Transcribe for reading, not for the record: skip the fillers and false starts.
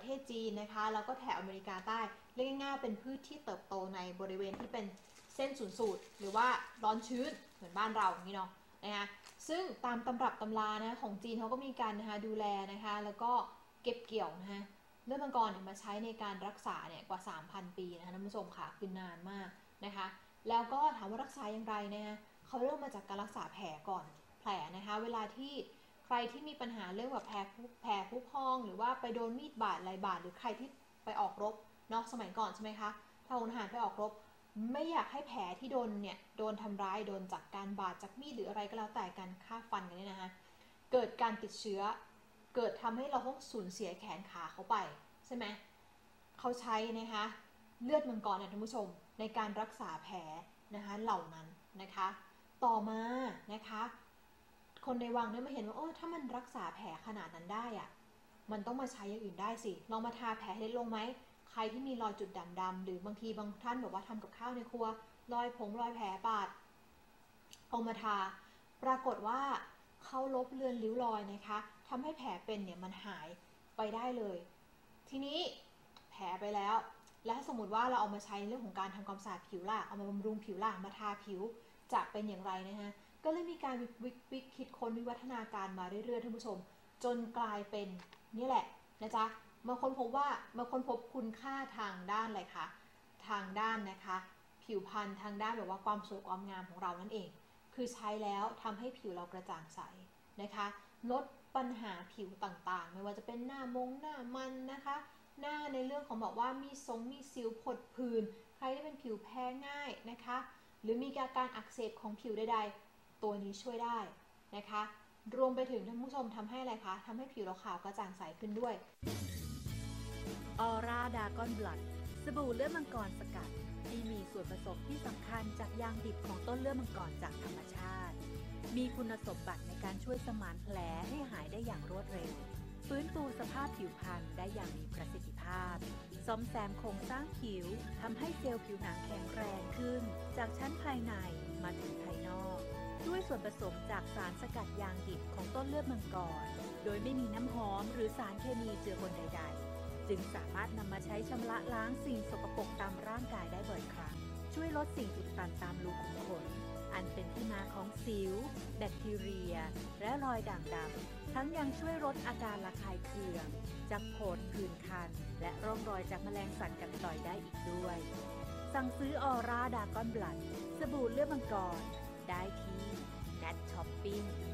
ศจีนนะคะแล้วก็แถบอเมริกาใต้เรียกง่ายๆเป็นพืชที่เติบโตในบริเวณที่เป็นเส้นศูนย์สูตรหรือว่าร้อนชื้นเหมือนบ้านเราอย่างนี้เนาะนะคะซึ่งตามตำรับตำรานะของจีนเขาก็มีการนะคะดูแลนะคะแล้วก็เก็บเกี่ยวนะคะเลือดมังกรเนี่ยมาใช้ในการรักษาเนี่ยกว่า 3,000 ปีนะคะท่านผู้ชมค่ะคือนานมากนะคะแล้วก็ถามว่ารักษาอย่างไรนะคะเขาเริ่มมาจากการรักษาแผลก่อนแผลนะคะเวลาที่ใครที่มีปัญหาเรื่องแบบแผลพุพองหรือว่าไปโดนมีดบาดอะไรบาดหรือใครที่ไปออกรบเนาะสมัยก่อนใช่ไหมคะถ้าทหารไปออกรบไม่อยากให้แผลที่โดนเนี่ยโดนทำร้ายโดนจากการบาดจากมีดหรืออะไรก็แล้วแต่การฆ่าฟันกันเนี่ยนะคะเกิดการติดเชื้อเกิดทำให้เราต้องสูญเสียแขนขาเขาไปใช่ไหมเขาใช้นะคะเลือดมังกรนะท่านผู้ชมในการรักษาแผลนะคะเหล่านั้นนะคะต่อมานะคะคนในวังเนี่ยมาเห็นว่าถ้ามันรักษาแผลขนาดนั้นได้อะมันต้องมาใช้อย่างอื่นได้สิลองมาทาแผลให้เล็กลงไหมใครที่มีรอยจุดด่างดำหรือบางทีบางท่านแบบว่าทำกับข้าวในครัวรอยแผลบาดเอามาทาปรากฏว่าเขาลบเลือนริ้วรอยนะคะทำให้แผลเป็นเนี่ยมันหายไปได้เลยทีนี้แผลไปแล้วและสมมติว่าเราเอามาใช้ในเรื่องของการทำความสะอาดผิวล่ะเอามาบำรุงผิวล่ะมาทาผิวจะเป็นอย่างไรนะคะก็เลยมีการคิดค้นวิวัฒนาการมาเรื่อยๆท่านผู้ชมจนกลายเป็นนี่แหละนะจ๊ะมาค้นพบคุณค่าทางด้านอะไรคะทางด้านนะคะผิวพรรณทางด้านแบบว่าความสวยความงามของเรานั่นเองคือใช้แล้วทำให้ผิวเรากระจ่างใสนะคะลดปัญหาผิวต่างๆไม่ว่าจะเป็นหน้ามันนะคะหน้าในเรื่องของบอกว่ามีสิวผดผื่นใครที่เป็นผิวแพ้ง่ายนะคะหรือมีการอักเสบของผิวใดๆตัวนี้ช่วยได้นะคะรวมไปถึงท่านผู้ชมทำให้อะไรคะทำให้ผิวเราขาวกระจ่างใสขึ้นด้วยออร่าดากอนบลัดสบู่เลือดมังกรสกัดที่มีส่วนผสมที่สำคัญจากยางดิบของต้นเลือดมังกรจากธรรมชาติมีคุณสมบัติในการช่วยสมานแผลให้หายได้อย่างรวดเร็วฟื้นฟูสภาพผิวพรรณได้อย่างมีประสิทธิภาพซ่อมแซมโครงสร้างผิวทำให้เซลล์ผิวหนังแข็งแรงขึ้นจากชั้นภายในมาถึงภายนอกด้วยส่วนผสมจากสารสกัดยางดิบของต้นเลือดมังกรโดยไม่มีน้ำหอมหรือสารเคมีเจือปนใดๆจึงสามารถนำมาใช้ชำระล้างสิ่งสกปรกตามร่างกายได้บ่อยครั้งช่วยลดสิ่งอุดตันตามรูขุมขนอันเป็นที่มาของสิวแบคทีเรียและรอยด่างดำทั้งยังช่วยลดอาการระคายเคืองจากผดผื่นคันและร่องรอยจากแมลงสัตว์กัดต่อยได้อีกด้วยสั่งซื้อออร่าดากอนบลัดสบู่เลือดมังกรได้ที่ Nat Shopping